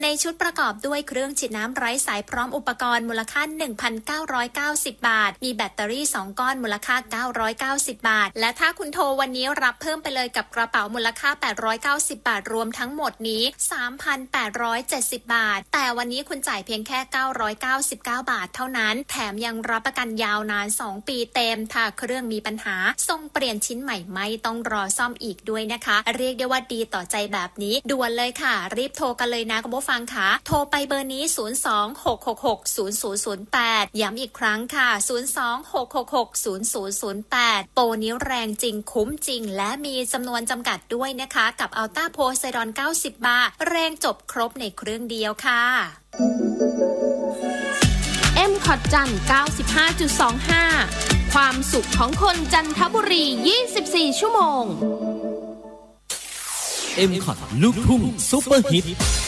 ในชุดประกอบด้วยเครื่องฉีดน้ำไร้สายพร้อมอุปกรณ์มูลค่า 1,990 บาทมีแบตเตอรี่2ก้อนมูลค่า990 บาทและถ้าคุณโทรวันนี้รับเพิ่มไปเลยกับกระเป๋ามูลค่า890 บาทรวมทั้งหมดนี้ 3,870 บาทแต่วันนี้คุณจ่ายเพียงแค่999 บาทเท่านั้นแถมยังรับประกันยาวนาน2ปีเต็มถ้าเครื่องมีปัญหาส่งเปลี่ยนชิ้นใหม่ไม่ต้องรอซ่อมอีกด้วยนะคะเรียกได้ว่าดีต่อใจแบบนี้ด่วนเลยค่ะรีบโทรกันเลยนะคุณผู้ฟังค่ะโทรไปเบอร์นี้026660008ย้ำอีกครั้งค่ะ026660008โปรนี้แรงจริงคุ้มจริงและมีจำนวนจำกัดด้วยนะคะกับอัลต้าโพไซดอน90 บาทแรงจบครบในเครื่องเดียวค่ะคอตจัน 95.25 ความสุขของคนจันทบุรี24ชั่วโมงคอตลูกทุ่งซุปเปอร์ฮิต